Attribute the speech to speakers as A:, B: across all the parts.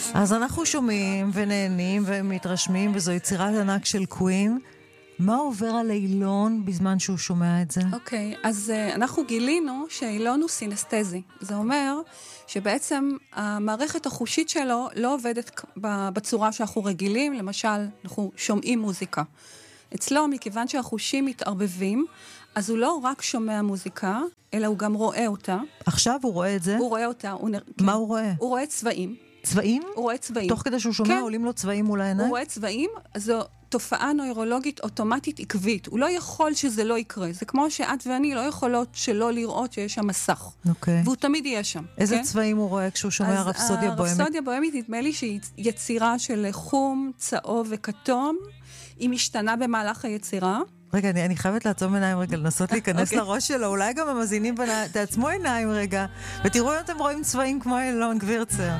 A: אז אנחנו שומעים ונהנים ומתרשמים, וזו יצירת ענק של קווין. מה עובר על אילון בזמן שהוא שומע את זה?
B: אוקיי, אז אנחנו גילינו שאילון הוא סינסטזי. זה אומר שבעצם המערכת החושית שלו לא עובדת בצורה שאנחנו רגילים. למשל, אנחנו שומעים מוזיקה. אצלו, מכיוון שהחושים מתערבבים, אז הוא לא רק שומע מוזיקה, אלא הוא גם רואה אותה.
A: עכשיו הוא רואה את זה?
B: הוא רואה אותה.
A: מה הוא רואה?
B: הוא רואה צבעים.
A: צבעים?
B: הוא רואה צבעים.
A: תוך כדי שהוא שומע, עולים לו צבעים מול העיניים?
B: הוא רואה צבעים, זו תופעה נוירולוגית אוטומטית עקבית. הוא לא יכול שזה לא יקרה. זה כמו שאת ואני לא יכולות שלא לראות שיש שם מסך.
A: אוקיי.
B: והוא תמיד יהיה שם.
A: איזה צבעים הוא רואה כשהוא שומע רפסודיה בוהמית?
B: הרפסודיה בוהמית נדמה לי שהיא יצירה של חום, צהוב וכתום. היא משתנה במהלך היצירה.
A: רגע, אני חייבת לעצום עיניים רגע, לנסות להיכנס לראש שלו. אולי גם המאזינים תעצמו עיניים רגע, ותראו אם אתם רואים צבעים כמו אילון גבירצר.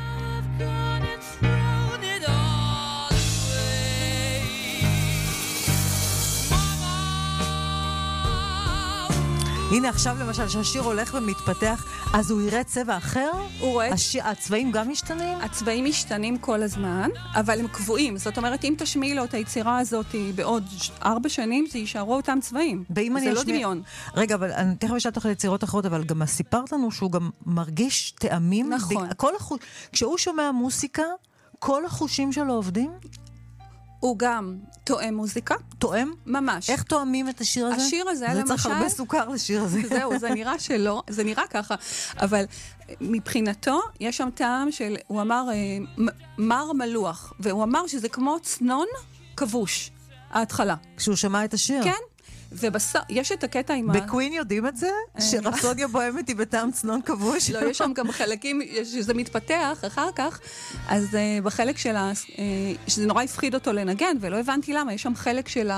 A: הנה עכשיו למשל שהשיר הולך ומתפתח, אז הוא יראה צבע אחר?
B: הוא רואה...
A: הצבעים גם משתנים?
B: הצבעים משתנים כל הזמן, אבל הם קבועים. זאת אומרת, אם תשמיעי לו את היצירה הזאת בעוד 4 שנים, זה יישארו אותם צבעים. זה לא דמיון.
A: רגע, אבל אני תכף אשאל אותך ליצירות אחרות, אבל גם סיפרת לנו שהוא גם מרגיש טעמים.
B: נכון.
A: כשהוא שומע מוסיקה, כל החושים שלו עובדים?
B: הוא גם תואם מוזיקה.
A: תואם?
B: ממש.
A: איך תואמים את השיר הזה?
B: השיר הזה, למשל...
A: זה צריך הרבה סוכר לשיר הזה.
B: זהו, זה נראה שלא, זה נראה ככה. אבל מבחינתו, יש שם טעם של, הוא אמר, מר מלוח, והוא אמר שזה כמו צנון כבוש, ההתחלה.
A: כשהוא שמע את השיר?
B: כן. ובסוף, יש את הקטע עם
A: בקווין יודעים את זה? שרפסודיה בוהמית היא בטעם צנון כבוש?
B: לא, יש שם גם חלקים שזה מתפתח אחר כך, אז בחלק של שזה נורא הפחיד אותו לנגן, ולא הבנתי למה, יש שם חלק של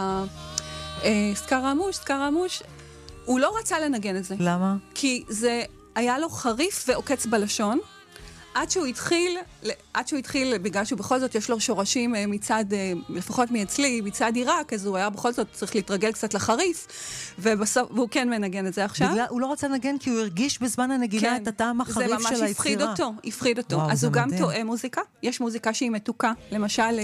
B: סקרמוש, הוא לא רצה לנגן את זה.
A: למה?
B: כי זה היה לו חריף ועוקץ בלשון, עד שהוא התחיל, בגלל שהוא בכל זאת יש לו שורשים מצד, לפחות מאצלי, מצד עיראק, אז הוא היה בכל זאת צריך להתרגל קצת לחריף, והוא כן מנגן את זה עכשיו.
A: הוא לא רצה לנגן כי הוא הרגיש בזמן הנגינה את הטעם החריף של היצירה.
B: זה ממש הפחיד אותו. אז הוא גם טועה מוזיקה. יש מוזיקה שהיא מתוקה, למשל,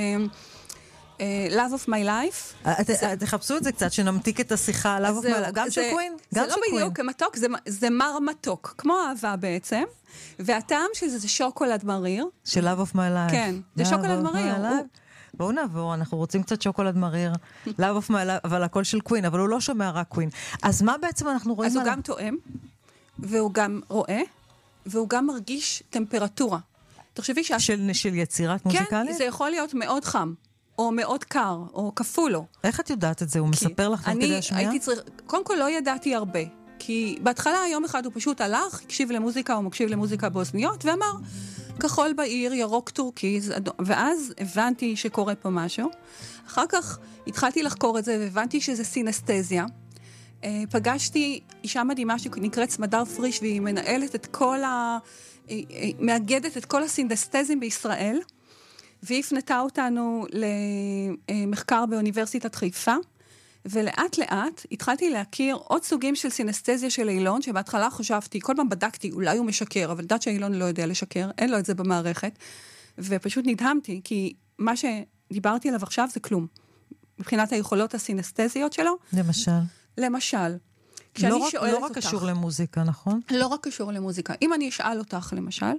B: Love of My Life.
A: תחפשו את זה קצת, שנמתיק את השיחה, Love of My Life. גם של קווין?
B: זה לא בדיוק מתוק, זה מר מתוק, כמו אהבה בעצם. והטעם של זה שוקולד מריר.
A: של Love of My Life.
B: כן, זה שוקולד מריר.
A: בואו נעבור, אנחנו רוצים קצת שוקולד מריר. Love of My Life, אבל הכל של קווין, אבל הוא לא שומע רק קווין. אז מה בעצם אנחנו רואים?
B: אז הוא גם תואם, והוא גם רואה, והוא גם מרגיש טמפרטורה. תחשבי
A: של יצירת מוזיקלית?
B: כן, זה יכול להיות מאוד חם. או מאוד קר, או כפול לו.
A: איך את יודעת את זה? הוא מספר לך כדי השמיעה?
B: קודם כל לא ידעתי הרבה, כי בהתחלה יום אחד הוא פשוט הלך, הקשיב למוזיקה, הוא מקשיב למוזיקה באוזניות, ואמר, כחול בעיר, ירוק טורקיז, ואז הבנתי שקורה פה משהו. אחר כך התחלתי לחקור את זה, והבנתי שזה סינסטזיה. פגשתי אישה מדהימה שנקראת סמדר פריש, והיא מנהלת את כל מאגדת את כל הסינסטזים בישראל, והיא הפנתה אותנו למחקר באוניברסיטת חיפה, ולאט לאט התחלתי להכיר עוד סוגים של סינסטזיה של אילון, שבהתחלה חשבתי, כל פעם בדקתי, אולי הוא משקר, אבל דעת שהאילון לא יודע לשקר, אין לו את זה במערכת, ופשוט נדהמתי, כי מה שדיברתי עליו עכשיו זה כלום. מבחינת היכולות הסינסטזיות שלו. למשל.
A: לא רק קשור למוזיקה, נכון?
B: לא רק קשור למוזיקה. אם אני אשאל אותך, למשל,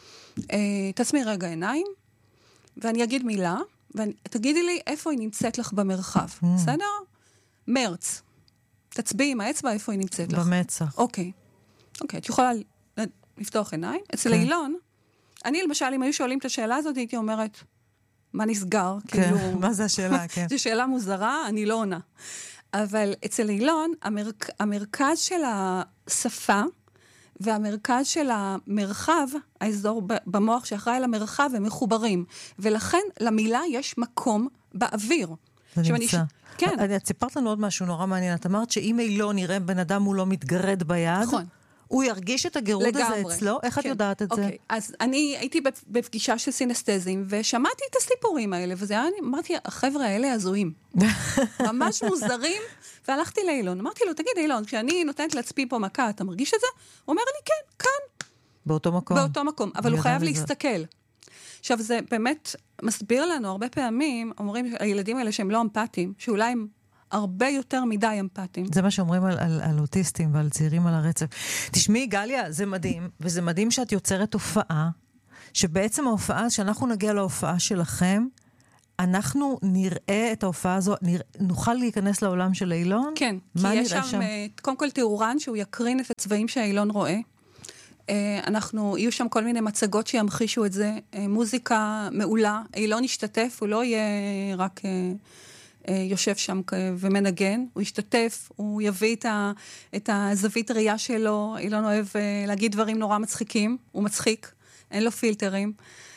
B: תעצמי רגע עיניים, ואני אגיד מילה, ותגידי לי איפה היא נמצאת לך במרחב. בסדר? מרץ. תצביעי עם האצבע איפה היא נמצאת לך.
A: במצח.
B: אוקיי, את יכולה לפתוח עיניים. אצל אילון, אני למשל, אם היו שואלים את השאלה הזאת, הייתי אומרת, מה נסגר?
A: כן, מה זה השאלה? כן.
B: זו שאלה מוזרה, אני לא עונה. אבל אצל אילון, המרכז של השפה, והמרכז של המרחב, האזור במוח שאחראי על המרחב, הם מחוברים. ולכן למילה יש מקום באוויר.
A: זה נמצא. כן. את סיפרת לנו עוד משהו נורא מעניין. את אמרת שאם אילון נראה בן אדם הוא לא מתגרד ביד, נכון. הוא ירגיש את הגירוד הזה אצלו? איך את יודעת את זה?
B: אוקיי, אז אני הייתי בפגישה של סינסטזים, ושמעתי את הסיפורים האלה, וזה היה, אמרתי, החבר'ה האלה הזויים. ממש מוזרים, והלכתי לאילון. אמרתי לו, תגיד אילון, כשאני נותנת להצפי פה מכה, אתה מרגיש את זה? הוא אומר לי, כן, כאן.
A: באותו מקום.
B: באותו מקום, אבל הוא חייב להסתכל. עכשיו, זה באמת מסביר לנו הרבה פעמים, אומרים הילדים האלה שהם לא אמפתיים, שאולי הם הרבה יותר מדי אמפתיים.
A: זה מה שאומרים על אוטיסטים ועל צעירים על הרצף. תשמעי, גליה, זה מדהים, וזה מדהים שאת יוצרת הופעה, שבעצם ההופעה, שאנחנו נגיע להופעה שלכם, אנחנו נראה את ההופעה הזו, נוכל להיכנס לעולם של אילון?
B: כן, כי יש שם, קודם כל תאורן, שהוא יקרין את הצבעים שהאילון רואה. יהיו שם כל מיני מצגות שימחישו את זה, מוזיקה מעולה, אילון ישתתף, הוא לא יהיה רק יושב שם ומנגן, הוא ישתתף, הוא יביא את הזווית ראייה שלו, אילון אוהב להגיד דברים נורא מצחיקים, הוא מצחיק, אין לו פילטרים,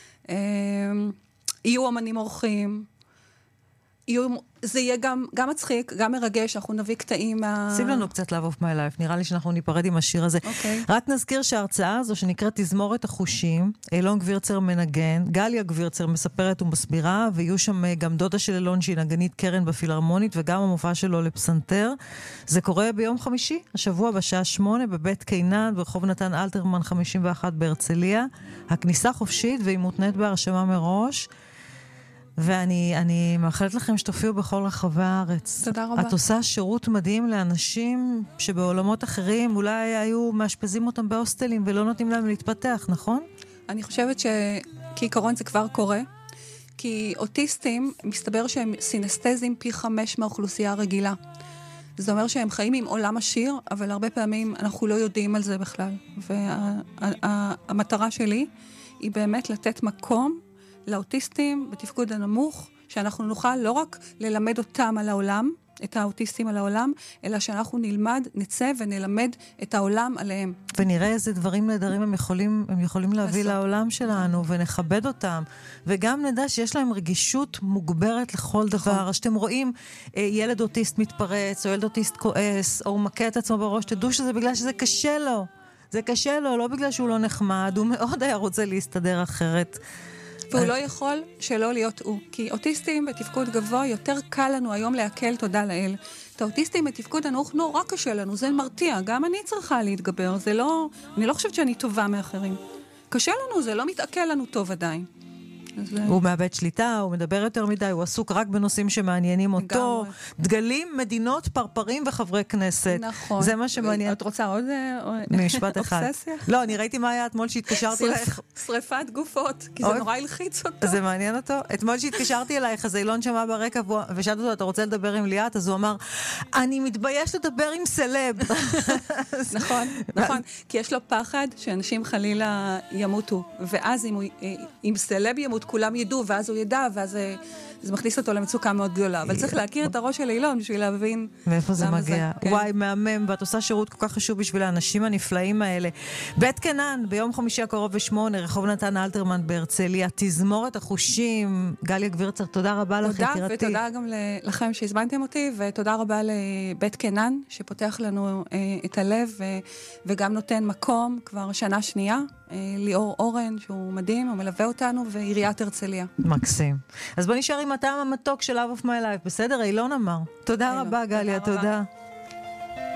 B: יהיו אמנים אורחים, זה יהיה גם מצחיק, גם מרגש, אנחנו נביא קטעים
A: שים לנו קצת Love of My Life, נראה לי שאנחנו ניפרד עם השיר הזה. רק נזכיר שההרצאה הזו שנקראת תזמורת החושים, אילון גבירצר מנגן, גליה גבירצר מספרת ומסבירה, ויהיו שם גם דודה של אילון שהיא נגנית קרן בפילהרמונית, וגם המופע שלו לפסנתר. זה קורה ביום חמישי, השבוע בשעה 8, בבית קינן, ברחוב נתן אלתרמן 51 בהרצליה. הכניסה חופשית והיא מותנית בהרשמה מראש. ואני מאחלת לכם שתופיעו בכל רחבי הארץ.
B: תודה רבה.
A: את עושה שירות מדהים לאנשים שבעולמות אחרים אולי היו מאשפזים אותם בהוסטלים ולא נותנים להם להתפתח, נכון?
B: אני חושבת שכעיקרון זה כבר קורה, כי אוטיסטים מסתבר שהם סינסטזים פי 5 מהאוכלוסייה הרגילה. זה אומר שהם חיים עם עולם עשיר, אבל הרבה פעמים אנחנו לא יודעים על זה בכלל. והמטרה שלי היא באמת לתת מקום לאוטיסטים בתפקוד הנמוך, שאנחנו נוכל לא רק ללמד אותם על העולם, את האוטיסטים על העולם, אלא שאנחנו נצא ונלמד את העולם עליהם.
A: ונראה איזה דברים נהדרים הם יכולים להביא לעולם שלנו, ונכבד אותם, וגם נדע שיש להם רגישות מוגברת לכל דבר. אז שאתם רואים ילד אוטיסט מתפרץ, או ילד אוטיסט כועס, או מכה את עצמו בראש, תדעו שזה בגלל שזה קשה לו. זה קשה לו, לא בגלל שהוא לא נחמד, הוא מאוד היה רוצה להסתדר אחרת.
B: והוא לא יכול שלא להיות הוא. כי אוטיסטים בתפקוד גבוה יותר קל לנו היום להקל, תודה לאל. את האוטיסטים בתפקוד הנמוך נורא קשה לנו, זה מרתיע. גם אני צריכה להתגבר, אני לא חושבת שאני טובה מאחרים. קשה לנו, זה לא מתעכל לנו טוב עדיין.
A: הוא מאבד שליטה, הוא מדבר יותר מדי, הוא עסוק רק בנושאים שמעניינים אותו. דגלים, מדינות, פרפרים וחברי כנסת.
B: נכון.
A: זה מה שמעניין.
B: את רוצה עוד
A: משפט אחד?
B: אובססיה?
A: לא, אני ראיתי מה היה אתמול שהתקשרתי אלייך.
B: שריפת גופות, כי זה נורא הלחיץ אותו.
A: זה מעניין אותו. אתמול שהתקשרתי אלייך, אז אילון שמע ברקע, ושאלת אותו, אתה רוצה לדבר עם ליאת? אז הוא אמר, אני מתבייש לדבר עם סלב.
B: נכון, נכון. כי יש לו פחד שאנשים חלילה ימותו. ואז אם סלב ימות, כולם ידעו, ואז הוא ידע, ואז זה מכניס אותו למצוקה מאוד גדולה. אבל צריך להכיר את הראש של אילון בשביל להבין
A: מאיפה זה מגיע. וואי, מהמם, ואת עושה שירות כל כך חשוב בשביל האנשים הנפלאים האלה. בית קינן, ביום חמישי הקרוב ב8, רחוב נתן אלתרמן בהרצליה, תזמורת החושים. גליה גבירצר, תודה רבה לך, יקירתי.
B: תודה, ותודה גם לכם שהזמנתם אותי, ותודה רבה לבית קינן, שפותח לנו את הלב, וגם נותן מקום כבר שנה שנייה. ליאור אורן, שהוא מדהים, הוא מלווה אותנו, ועיריית הרצליה.
A: מקסים. אז בוא נשאר עם הטעם המתוק של Love of My Life, בסדר? אילון אמר. תודה רבה, גליה, תודה.